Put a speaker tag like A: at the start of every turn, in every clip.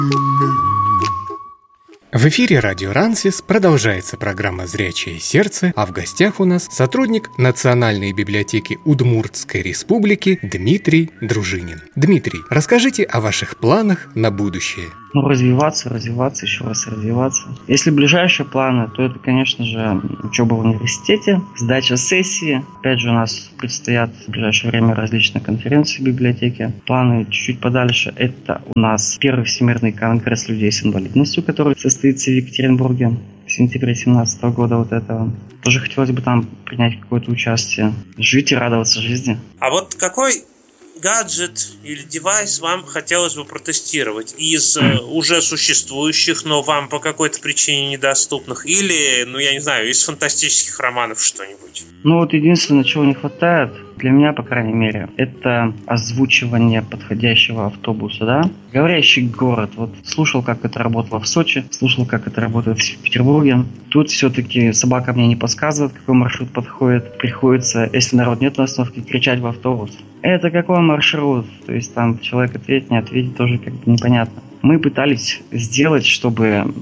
A: В эфире радио Рансис продолжается программа «Зрячее сердце», а в гостях у нас сотрудник Национальной библиотеки Удмуртской республики Дмитрий Дружинин. Дмитрий, расскажите о ваших планах на будущее.
B: Развиваться, еще раз развиваться. Если ближайшие планы, то это, конечно же, учеба в университете, сдача сессии. Опять же, у нас предстоят в ближайшее время различные конференции в библиотеке. Планы чуть-чуть подальше. Это у нас первый Всемирный конгресс людей с инвалидностью, который состоится в Екатеринбурге в сентябре 2017 года вот этого. Тоже хотелось бы там принять какое-то участие, жить и радоваться жизни.
C: А вот какой гаджет или девайс вам хотелось бы протестировать из уже существующих, но вам по какой-то причине недоступных, или, я не знаю, из фантастических романов что-нибудь?
B: Единственное, чего не хватает, для меня, по крайней мере, это озвучивание подходящего автобуса, да? Говорящий город. Слушал, как это работало в Сочи, слушал, как это работает в Петербурге. Тут все-таки собака мне не подсказывает, какой маршрут подходит. Приходится, если народ нет на остановке, кричать в автобус. Это какой маршрут? То есть там человек ответит, не ответит, тоже непонятно. Мы пытались сделать, чтобы...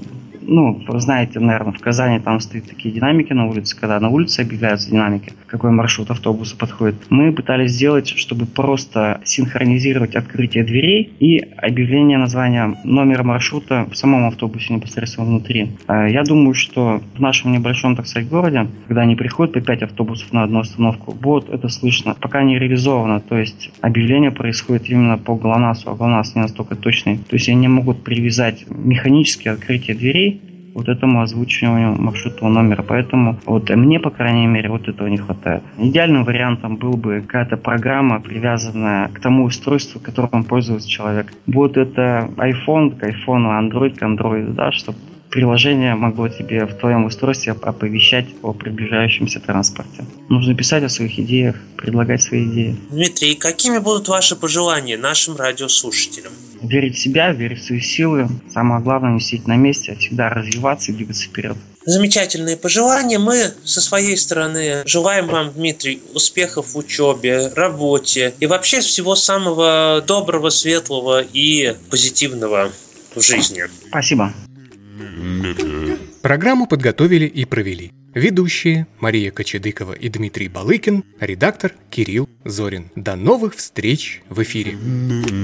B: вы знаете, наверное, в Казани там стоят такие динамики на улице, когда на улице объявляются динамики, какой маршрут автобуса подходит. Мы пытались сделать, чтобы просто синхронизировать открытие дверей и объявление названия номера маршрута в самом автобусе непосредственно внутри. Я думаю, что в нашем небольшом, так сказать, городе, когда они приходят по 5 автобусов на одну остановку, это слышно. Пока не реализовано, то есть объявление происходит именно по ГЛОНАССу, а ГЛОНАСС не настолько точный. То есть они не могут привязать механически открытие дверей этому озвучиванию маршрутного номера. Поэтому мне, по крайней мере, этого не хватает. Идеальным вариантом был бы какая-то программа, привязанная к тому устройству, которым пользуется человек. Это iPhone к iPhone, Android к Android, да, чтобы приложение могло тебе в твоем устройстве оповещать о приближающемся транспорте. Нужно писать о своих идеях, предлагать свои идеи.
C: Дмитрий, какими будут ваши пожелания нашим радиослушателям?
B: Верить в себя, верить в свои силы. Самое главное, не сидеть на месте, а всегда развиваться и двигаться вперед.
C: Замечательные пожелания. Мы со своей стороны желаем вам, Дмитрий, успехов в учебе, работе и вообще всего самого доброго, светлого и позитивного в жизни.
B: Спасибо.
A: Программу подготовили и провели ведущие Мария Кочедыкова и Дмитрий Балыкин, редактор Кирилл Зорин. До новых встреч в эфире.